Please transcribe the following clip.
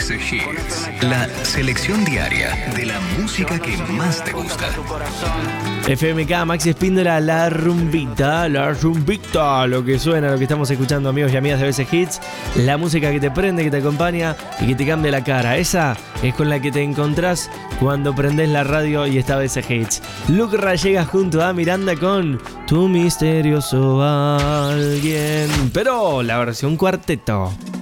ABC Hits, la selección diaria de la música que más te gusta. FMK, Maxi Espíndola, la rumbita, lo que suena, lo que estamos escuchando, amigos y amigas de ABC Hits, la música que te prende, que te acompaña y que te cambia la cara. Esa es con la que te encontrás cuando prendés la radio y está ABC Hits. Luke Ray llega junto a Miranda con Tu misterioso alguien, pero la versión cuarteto.